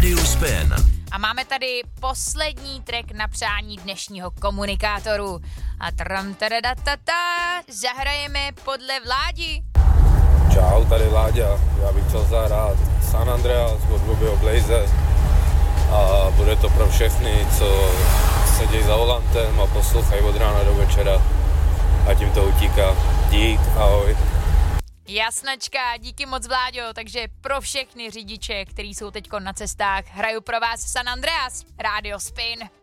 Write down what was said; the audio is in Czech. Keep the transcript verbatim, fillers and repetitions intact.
Rádiu Spin. A máme tady poslední track na přání dnešního komunikátoru. A tram tadadata, zahrajeme podle Vládi. Čau, tady Vláďa. Já bych chtěl zahrát San Andreas od Bobbyho Blaze. A bude to pro všechny, co sedí za volantem a poslouchají od rána do večera. A tím to utíká. Dík, ahoj. Jasnačka, díky moc Vláďo, takže pro všechny řidiče, kteří jsou teďko na cestách, hraju pro vás San Andreas, Rádio Spin.